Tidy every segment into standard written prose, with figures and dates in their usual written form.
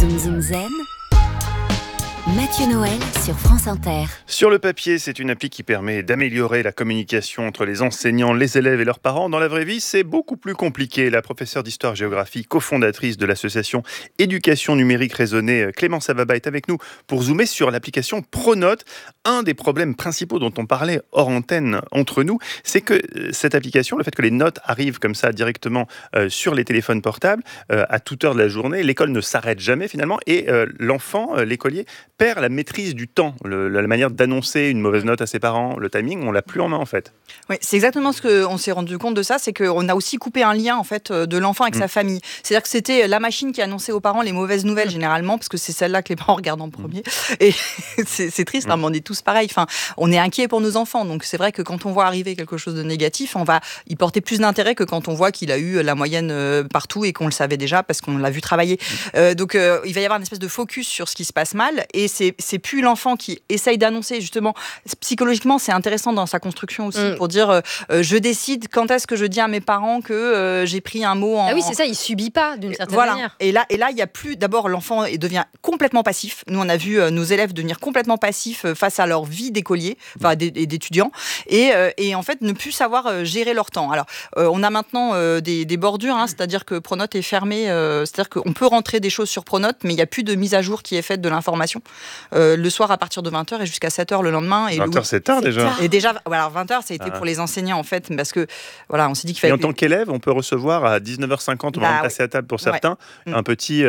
Zoom Zoom Zen, Mathieu Noël sur France Inter. Sur le papier, c'est une appli qui permet d'améliorer la communication entre les enseignants, les élèves et leurs parents. Dans la vraie vie, c'est beaucoup plus compliqué. La professeure d'histoire-géographie, cofondatrice de l'association Éducation numérique raisonnée, Clémence Avaba, est avec nous pour zoomer sur l'application Pronote. Un des problèmes principaux dont on parlait hors antenne entre nous, c'est que cette application, le fait que les notes arrivent comme ça directement sur les téléphones portables, à toute heure de la journée, l'école ne s'arrête jamais finalement et l'enfant, l'écolier, perd la maîtrise du temps, la manière d'annoncer une mauvaise note à ses parents, le timing, on l'a plus en main en fait. Oui, c'est exactement ce qu'on s'est rendu compte de ça, c'est qu'on a aussi coupé un lien en fait de l'enfant avec sa famille. C'est-à-dire que c'était la machine qui annonçait aux parents les mauvaises nouvelles généralement, parce que c'est celle-là que les parents regardent en premier. Et c'est triste, mais on est tous pareils. Enfin, on est inquiets pour nos enfants, donc c'est vrai que quand on voit arriver quelque chose de négatif, on va y porter plus d'intérêt que quand on voit qu'il a eu la moyenne partout et qu'on le savait déjà parce qu'on l'a vu travailler. Donc il va y avoir une espèce de focus sur ce qui se passe mal, et c'est plus l'enfant qui essaye d'annoncer, justement, psychologiquement c'est intéressant dans sa construction aussi, pour dire je décide quand est-ce que je dis à mes parents que j'ai pris un mot en... Ah oui, c'est ça, il subit pas d'une certaine manière. Et là il y a plus, d'abord l'enfant devient complètement passif. Nous on a vu nos élèves devenir complètement passifs face à leur vie d'écolier, enfin d'étudiants, et en fait ne plus savoir gérer leur temps. Alors on a maintenant des bordures, c'est-à-dire que Pronote est fermé, c'est-à-dire qu'on peut rentrer des choses sur Pronote, mais il n'y a plus de mise à jour qui est faite de l'information. Le soir à partir de 20h et jusqu'à 7h le lendemain. Et 20h c'est tard déjà. Et déjà, voilà, 20h ça a été pour les enseignants en fait, parce que voilà, on s'est dit qu'il fallait... Et en tant qu'élève, on peut recevoir à 19h50, on va passer à table pour certains, un petit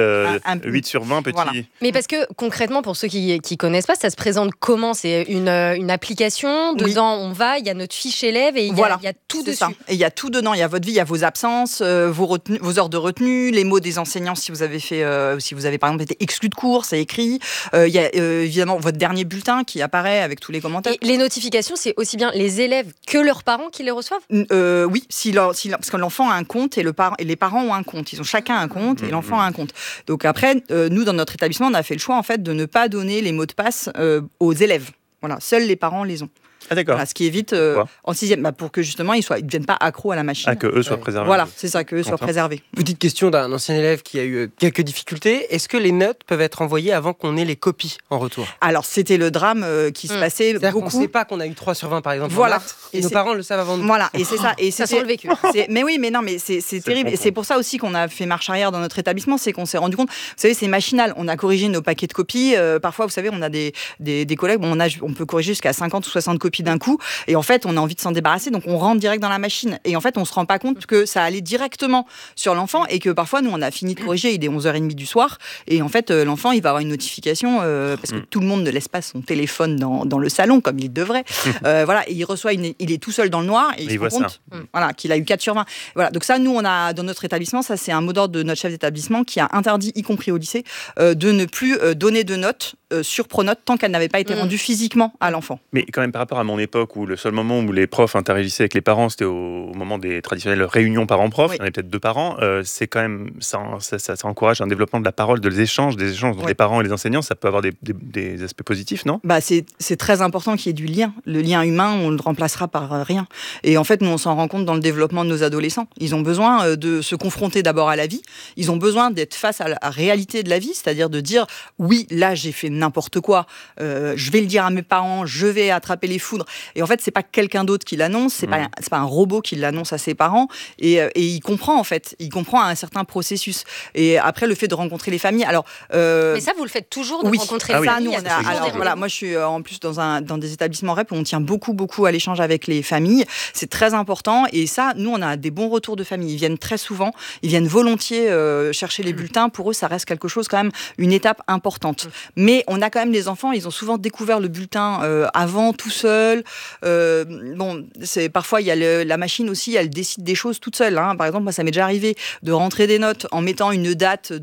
8 sur 20, petit... Voilà. Mais parce que concrètement, pour ceux qui connaissent pas, ça se présente comment ? C'est une application, dedans on va, il y a notre fiche élève et il y a tout dessus. Ça. Et il y a tout dedans, il y a votre vie, il y a vos absences, vos heures de retenue, les mots des enseignants si vous avez fait, si vous avez par exemple été exclu de cours, c'est écrit. Il y a évidemment votre dernier bulletin qui apparaît avec tous les commentaires. Et les notifications, c'est aussi bien les élèves que leurs parents qui les reçoivent ? Oui, parce que l'enfant a un compte et les parents ont un compte. Ils ont chacun un compte et l'enfant a un compte. Donc après, nous dans notre établissement, on a fait le choix en fait de ne pas donner les mots de passe aux élèves. Voilà, seuls les parents les ont. Ah d'accord. Voilà, ce qui évite en 6e, pour que justement ils ne deviennent pas accros à la machine. Ah, que eux soient préservés. Voilà, c'est ça, que eux soient préservés. Petite question d'un ancien élève qui a eu quelques difficultés. Est-ce que les notes peuvent être envoyées avant qu'on ait les copies en retour ? Alors c'était le drame qui se passait beaucoup. On ne sait pas qu'on a eu 3 sur 20 par exemple. Voilà. Et nos parents le savent avant nous. Voilà, et c'est ça. Et ça sent le vécu. Mais oui, mais non, mais c'est terrible. Et c'est pour ça aussi qu'on a fait marche arrière dans notre établissement, c'est qu'on s'est rendu compte, vous savez, c'est machinal. On a corrigé nos paquets de copies. Parfois, vous savez, on a des collègues, on peut corriger jusqu'à 50 ou 60 copies d'un coup. Et en fait, on a envie de s'en débarrasser, donc on rentre direct dans la machine. Et en fait, on se rend pas compte que ça allait directement sur l'enfant et que parfois, nous, on a fini de corriger, il est 11h30 du soir. Et en fait, l'enfant, il va avoir une notification parce que tout le monde ne laisse pas son téléphone dans le salon comme il devrait. Voilà, et il reçoit il est tout seul dans le noir et il se rend compte voilà, qu'il a eu 4 sur 20. Voilà, donc ça, nous, on a dans notre établissement, ça, c'est un mot d'ordre de notre chef d'établissement qui a interdit, y compris au lycée, de ne plus donner de notes sur Pronote tant qu'elle n'avait pas été rendue physiquement à l'enfant. Mais quand même, par rapport à mon époque où le seul moment où les profs interagissaient avec les parents, c'était au moment des traditionnelles réunions parents-profs, il y en avait peut-être 2 parents, c'est quand même, ça encourage un développement de la parole, des échanges entre les parents et les enseignants, ça peut avoir des aspects positifs, non ? C'est très important qu'il y ait du lien. Le lien humain, on ne le remplacera par rien. Et en fait, nous, on s'en rend compte dans le développement de nos adolescents. Ils ont besoin de se confronter d'abord à la vie, ils ont besoin d'être face à la réalité de la vie, c'est-à-dire de dire, oui, là, j'ai fait n'importe quoi, je vais le dire à mes parents, je vais attraper les foudres. Et en fait, c'est pas quelqu'un d'autre qui l'annonce, c'est pas un robot qui l'annonce à ses parents, et il comprend en fait, il comprend un certain processus. Et après, le fait de rencontrer les familles, alors mais ça, vous le faites toujours de rencontrer les familles. Moi, je suis en plus dans des établissements REP où on tient beaucoup à l'échange avec les familles. C'est très important, et ça, nous, on a des bons retours de famille. Ils viennent très souvent, ils viennent volontiers chercher les bulletins. Pour eux, ça reste quelque chose quand même, une étape importante. Mais on a quand même les enfants, ils ont souvent découvert le bulletin avant, tout seul. Parfois il y a la machine aussi, elle décide des choses toute seule. Par exemple, moi, ça m'est déjà arrivé de rentrer des notes en mettant une date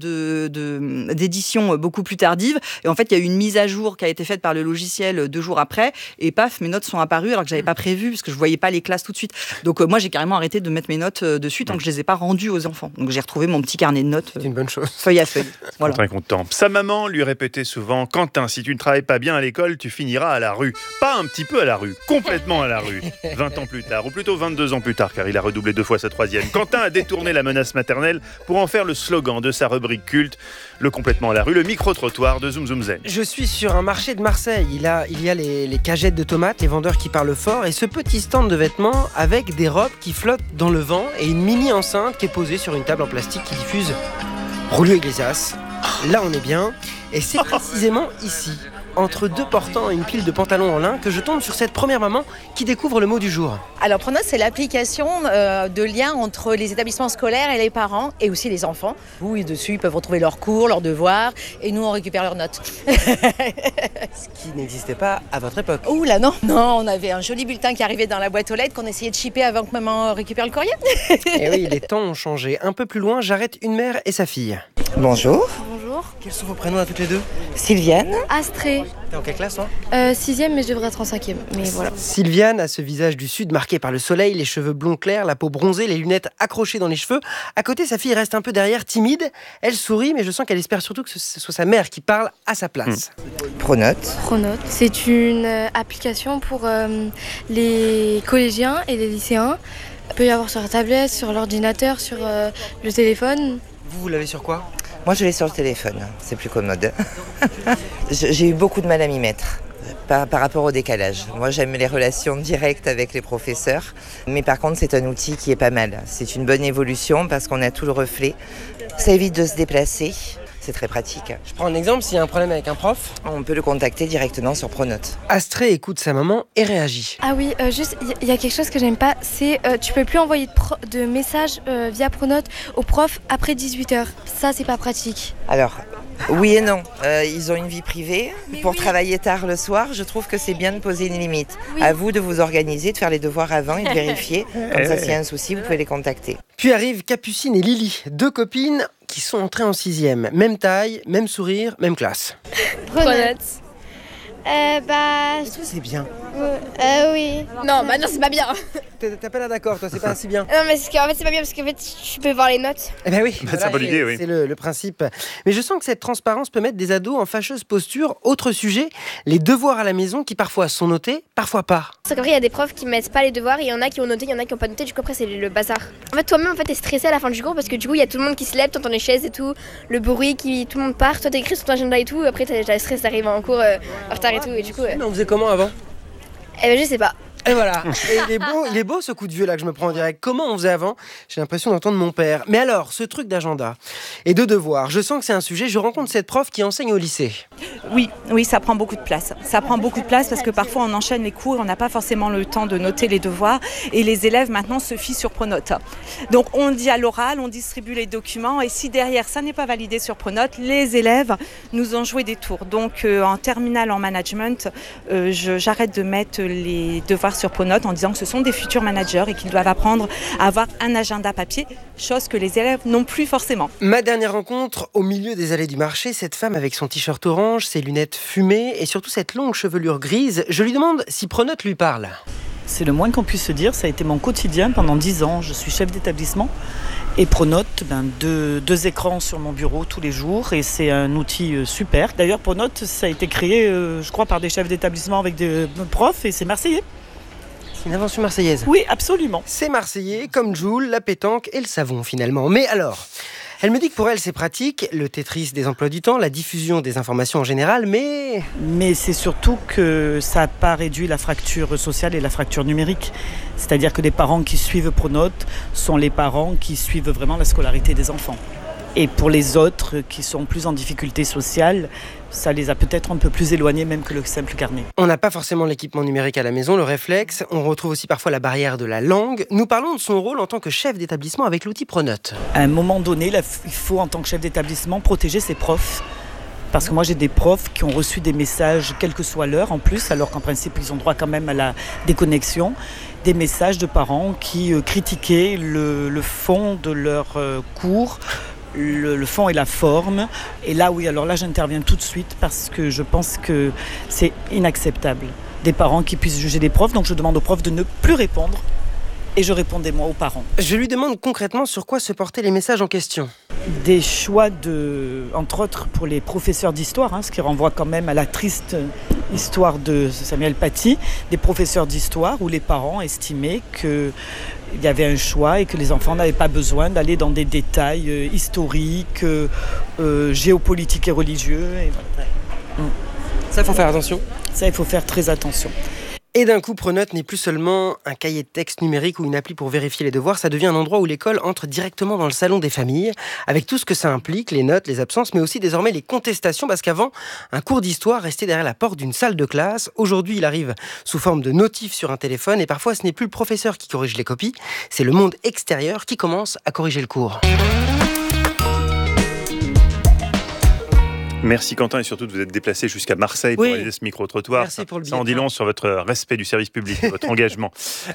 d'édition beaucoup plus tardive. Et en fait, il y a eu une mise à jour qui a été faite par le logiciel 2 jours après. Et paf, mes notes sont apparues alors que j'avais pas prévu parce que je voyais pas les classes tout de suite. Donc moi, j'ai carrément arrêté de mettre mes notes dessus tant que je les ai pas rendues aux enfants. Donc j'ai retrouvé mon petit carnet de notes. C'est une bonne chose. Feuille à feuille. Voilà. Très content. Sa maman lui répétait souvent: Quentin, si tu ne travailles pas bien à l'école, tu finiras à la rue. Pas un petit peu peu à la rue, complètement à la rue. 20 ans plus tard, ou plutôt 22 ans plus tard, car il a redoublé 2 fois sa 3e, Quentin a détourné la menace maternelle pour en faire le slogan de sa rubrique culte, le complètement à la rue, le micro-trottoir de Zoom Zoom Zen. Je suis sur un marché de Marseille. Il y a les cagettes de tomates, les vendeurs qui parlent fort et ce petit stand de vêtements avec des robes qui flottent dans le vent et une mini enceinte qui est posée sur une table en plastique qui diffuse Julio Iglesias. Là, on est bien. Et c'est précisément ici, entre deux portants et une pile de pantalons en lin, que je tombe sur cette première maman qui découvre le mot du jour. Alors Pronote, c'est l'application de lien entre les établissements scolaires et les parents et aussi les enfants. Où dessus, ils peuvent retrouver leurs cours, leurs devoirs et nous, on récupère leurs notes. Ce qui n'existait pas à votre époque. Ouh là non, on avait un joli bulletin qui arrivait dans la boîte aux lettres qu'on essayait de shipper avant que maman récupère le courrier. Et oui, les temps ont changé. Un peu plus loin, j'arrête une mère et sa fille. Bonjour. Quels sont vos prénoms à toutes les deux? Sylviane. Astrée. T'es en quelle classe, toi? 6e, mais je devrais être en 5e. Mais voilà. Sylviane a ce visage du sud marqué par le soleil, les cheveux blonds clairs, la peau bronzée, les lunettes accrochées dans les cheveux. À côté, sa fille reste un peu derrière, timide. Elle sourit, mais je sens qu'elle espère surtout que ce soit sa mère qui parle à sa place. Pronote. Pronote. C'est une application pour les collégiens et les lycéens. Il peut y avoir sur la tablette, sur l'ordinateur, sur le téléphone. Vous l'avez sur quoi? Moi, je l'ai sur le téléphone. C'est plus commode. J'ai eu beaucoup de mal à m'y mettre par rapport au décalage. Moi, j'aime les relations directes avec les professeurs. Mais par contre, c'est un outil qui est pas mal. C'est une bonne évolution parce qu'on a tout le reflet. Ça évite de se déplacer. C'est très pratique. Je prends un exemple, s'il y a un problème avec un prof, on peut le contacter directement sur Pronote. Astrée écoute sa maman et réagit. Ah oui, juste, il y a quelque chose que j'aime pas, c'est tu peux plus envoyer de messages via Pronote aux profs après 18h. Ça, c'est pas pratique. Alors, oui et non. Ils ont une vie privée. Pour travailler tard le soir, je trouve que c'est bien de poser une limite. Oui. À vous de vous organiser, de faire les devoirs avant et de vérifier. Comme ça, s'il y a un souci, vous pouvez les contacter. Puis arrivent Capucine et Lily, deux copines qui sont entrées en 6e. Même taille, même sourire, même classe. Pronote. Est-ce que c'est bien? Oui. Non, non, c'est pas bien. T'as pas l'air d'accord, toi, c'est pas si bien. Non, mais en fait, c'est pas bien parce qu'en fait, tu peux voir les notes. Eh ben oui, c'est une bonne idée, oui. C'est le principe. Mais je sens que cette transparence peut mettre des ados en fâcheuse posture. Autre sujet, les devoirs à la maison qui parfois sont notés, parfois pas. Parce qu'après, il y a des profs qui mettent pas les devoirs, il y en a qui ont noté, il y en a qui ont pas noté, du coup après c'est le bazar. En fait, toi-même, t'es stressé à la fin du cours parce que du coup, il y a tout le monde qui se lève, t'entends les chaises et tout, le bruit, tout le monde part, toi t'as écrit sur ton agenda et tout, après t'as le stress, t'arrives en cours en retard et tout, et du coup... Mais on faisait comment avant? Eh ben je sais pas. Et voilà, et il est beau ce coup de vieux là que je me prends en direct. Comment on faisait avant? J'ai l'impression d'entendre mon père. Mais alors, ce truc d'agenda et de devoirs, je sens que c'est un sujet. Je rencontre cette prof qui enseigne au lycée. Oui, ça prend beaucoup de place. Ça prend beaucoup de place parce que parfois on enchaîne les cours, on n'a pas forcément le temps de noter les devoirs et les élèves maintenant se fient sur Pronote. Donc on dit à l'oral, on distribue les documents et si derrière ça n'est pas validé sur Pronote, les élèves nous ont joué des tours. Donc en terminale en management, j'arrête de mettre les devoirs sur Pronote en disant que ce sont des futurs managers et qu'ils doivent apprendre à avoir un agenda papier, chose que les élèves n'ont plus forcément. Ma dernière rencontre, au milieu des allées du marché, cette femme avec son t-shirt orange, ses lunettes fumées et surtout cette longue chevelure grise, je lui demande si Pronote lui parle. C'est le moins qu'on puisse se dire, ça a été mon quotidien pendant 10 ans, je suis chef d'établissement. Et Pronote, deux écrans sur mon bureau tous les jours et c'est un outil super. D'ailleurs Pronote, ça a été créé, je crois, par des chefs d'établissement avec des profs et c'est marseillais. C'est une invention marseillaise. Oui, absolument. C'est marseillais, comme Joule, la pétanque et le savon finalement. Mais alors, elle me dit que pour elle c'est pratique, le Tetris des emplois du temps, la diffusion des informations en général, mais... Mais c'est surtout que ça n'a pas réduit la fracture sociale et la fracture numérique. C'est-à-dire que les parents qui suivent Pronote sont les parents qui suivent vraiment la scolarité des enfants. Et pour les autres qui sont plus en difficulté sociale, ça les a peut-être un peu plus éloignés même que le simple carnet. On n'a pas forcément l'équipement numérique à la maison, le réflexe. On retrouve aussi parfois la barrière de la langue. Nous parlons de son rôle en tant que chef d'établissement avec l'outil Pronote. À un moment donné, il faut en tant que chef d'établissement protéger ses profs. Parce que moi j'ai des profs qui ont reçu des messages, quelle que soit l'heure en plus, alors qu'en principe ils ont droit quand même à la déconnexion, des messages de parents qui critiquaient le fond de leur cours, le fond et la forme. Et là, oui, alors là, j'interviens tout de suite parce que je pense que c'est inacceptable. Des parents qui puissent juger des profs, donc je demande aux profs de ne plus répondre. Et je répondais moi aux parents. Je lui demande concrètement sur quoi se portaient les messages en question. Des choix entre autres pour les professeurs d'histoire, ce qui renvoie quand même à la triste Histoire de Samuel Paty, des professeurs d'histoire où les parents estimaient qu'il y avait un choix et que les enfants n'avaient pas besoin d'aller dans des détails historiques, géopolitiques et religieux. Et voilà. Ça, il faut faire attention. Ça, il faut faire très attention. Et d'un coup, Pronote n'est plus seulement un cahier de texte numérique ou une appli pour vérifier les devoirs, ça devient un endroit où l'école entre directement dans le salon des familles, avec tout ce que ça implique, les notes, les absences, mais aussi désormais les contestations, parce qu'avant, un cours d'histoire restait derrière la porte d'une salle de classe. Aujourd'hui, il arrive sous forme de notifs sur un téléphone, et parfois ce n'est plus le professeur qui corrige les copies, c'est le monde extérieur qui commence à corriger le cours. Merci Quentin, et surtout de vous être déplacé jusqu'à Marseille pour réaliser ce micro-trottoir. Merci pour le billet. Ça en dit long sur votre respect du service public, votre engagement.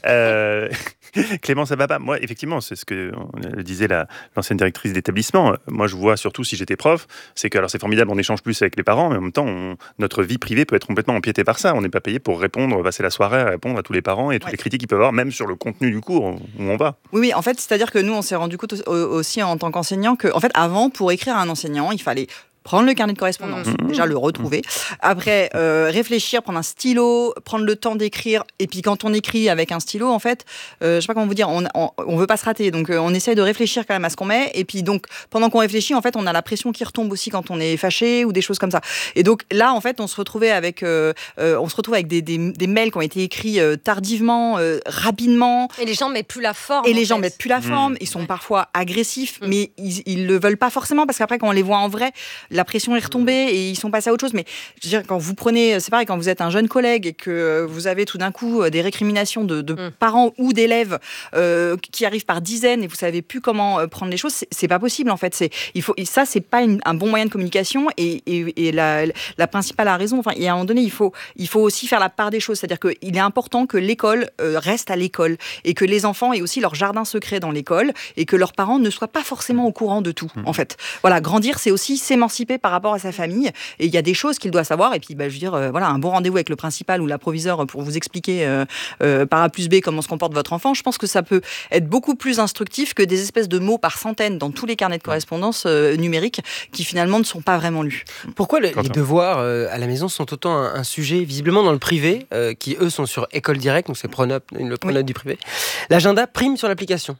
Clémence Ababa, moi effectivement, c'est ce que disait l'ancienne directrice d'établissement. Moi je vois surtout si j'étais prof, c'est que alors c'est formidable, on échange plus avec les parents, mais en même temps notre vie privée peut être complètement empiétée par ça. On n'est pas payé pour répondre, passer la soirée à répondre à tous les parents et toutes les critiques qu'ils peuvent avoir, même sur le contenu du cours où on va. Oui, en fait, c'est-à-dire que nous on s'est rendu compte aussi en tant qu'enseignant que, en fait, avant, pour écrire à un enseignant, il fallait prendre le carnet de correspondance, déjà le retrouver. Après, réfléchir, prendre un stylo, prendre le temps d'écrire. Et puis quand on écrit avec un stylo, en fait, je sais pas comment vous dire, on veut pas se rater. Donc on essaye de réfléchir quand même à ce qu'on met. Et puis donc, pendant qu'on réfléchit, en fait, on a la pression qui retombe aussi quand on est fâché ou des choses comme ça. Et donc là, en fait, on se retrouve avec des mails qui ont été écrits tardivement, rapidement. Et les gens mettent plus la forme. Et les gens mettent plus la forme. Ils sont parfois agressifs, mais ils le veulent pas forcément, parce qu'après, quand on les voit en vrai, la pression est retombée et ils sont passés à autre chose. Mais je veux dire, quand vous prenez, c'est pareil, quand vous êtes un jeune collègue et que vous avez tout d'un coup des récriminations de parents ou d'élèves qui arrivent par dizaines et vous savez plus comment prendre les choses, c'est pas possible en fait. Ça, c'est pas un bon moyen de communication et la principale a raison. Enfin, et à un moment donné, il faut aussi faire la part des choses. C'est-à-dire qu'il est important que l'école reste à l'école et que les enfants aient aussi leur jardin secret dans l'école et que leurs parents ne soient pas forcément au courant de tout. En fait, voilà, grandir, c'est aussi s'émanciper par rapport à sa famille, et il y a des choses qu'il doit savoir. Et puis je veux dire, voilà, un bon rendez-vous avec le principal ou la proviseure pour vous expliquer par A plus B comment se comporte votre enfant, je pense que ça peut être beaucoup plus instructif que des espèces de mots par centaines dans tous les carnets de correspondance numériques qui finalement ne sont pas vraiment lus. Pourquoi les devoirs à la maison sont autant un sujet visiblement dans le privé, qui eux sont sur École Directe, donc c'est Pronote, le Pronote du privé. L'agenda prime sur l'application.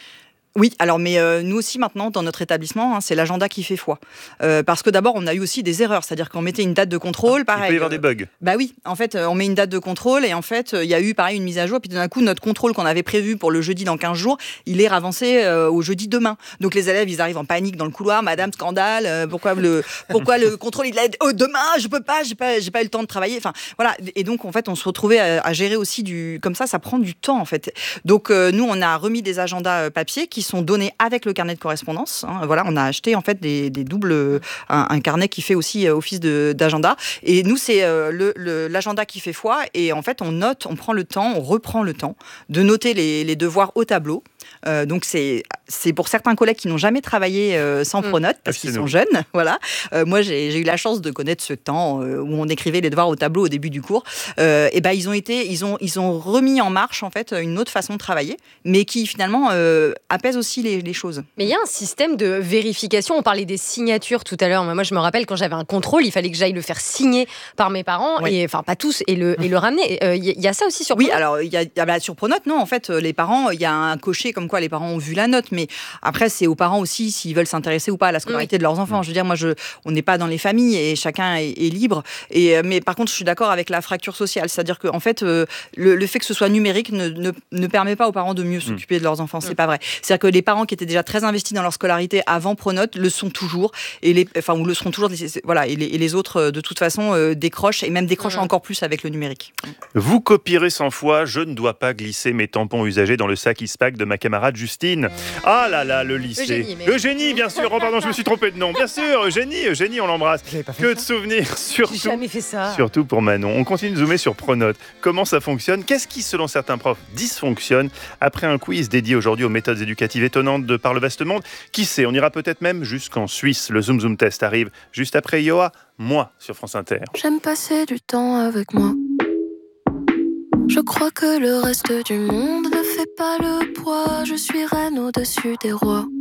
Oui, alors mais nous aussi maintenant dans notre établissement, c'est l'agenda qui fait foi. Parce que d'abord on a eu aussi des erreurs, c'est-à-dire qu'on mettait une date de contrôle, pareil. Il peut y avoir des bugs. Bah oui, en fait on met une date de contrôle et en fait il y a eu pareil une mise à jour, puis d'un coup notre contrôle qu'on avait prévu pour le jeudi dans 15 jours, il est avancé au jeudi demain. Donc les élèves ils arrivent en panique dans le couloir, madame scandale, pourquoi le contrôle il est demain, je peux pas, j'ai pas eu le temps de travailler. Enfin voilà, et donc en fait on se retrouvait à gérer aussi comme ça prend du temps en fait. Donc nous on a remis des agendas papier qui sont donnés avec le carnet de correspondance. Voilà, on a acheté en fait des doubles, un carnet qui fait aussi office d'agenda. Et nous, c'est l'agenda qui fait foi. Et en fait, on prend le temps, on reprend le temps de noter les devoirs au tableau. Donc c'est pour certains collègues qui n'ont jamais travaillé sans Pronote parce qu'ils sont jeunes. Voilà. Moi j'ai eu la chance de connaître ce temps où on écrivait les devoirs au tableau au début du cours. Et ben ils ont remis en marche en fait une autre façon de travailler, mais qui finalement apaise aussi les choses. Mais il y a un système de vérification. On parlait des signatures tout à l'heure. Moi je me rappelle quand j'avais un contrôle, il fallait que j'aille le faire signer par mes parents et enfin pas tous et le ramener. Il y a ça aussi sur Pronote. Oui, alors il y a sur Pronote non en fait les parents il y a un cocher comme quoi les parents ont vu la note, mais après c'est aux parents aussi s'ils veulent s'intéresser ou pas à la scolarité de leurs enfants. Je veux dire, on n'est pas dans les familles et chacun est libre. Mais par contre, je suis d'accord avec la fracture sociale, c'est-à-dire que en fait, le fait que ce soit numérique ne permet pas aux parents de mieux s'occuper de leurs enfants. C'est pas vrai. C'est-à-dire que les parents qui étaient déjà très investis dans leur scolarité avant Pronote le sont toujours ou le seront toujours. Voilà, et les autres de toute façon décrochent et même décrochent encore plus avec le numérique. Vous copierez 100 fois. Je ne dois pas glisser mes tampons usagés dans le sac Ispac de ma camarade Justine. Ah là là, le lycée. Eugénie, bien sûr. Oh pardon, je me suis trompé de nom. Bien sûr, Eugénie, on l'embrasse. Que de souvenirs, surtout. J'ai jamais fait ça. Surtout pour Manon. On continue de zoomer sur Pronote. Comment ça fonctionne ? Qu'est-ce qui, selon certains profs, dysfonctionne ? Après un quiz dédié aujourd'hui aux méthodes éducatives étonnantes de par le vaste monde, qui sait, on ira peut-être même jusqu'en Suisse. Le Zoom Zoom Test arrive juste après Yoa, moi, sur France Inter. J'aime passer du temps avec moi. Je crois que le reste du monde ne fait pas le poids. Je suis reine au-dessus des rois.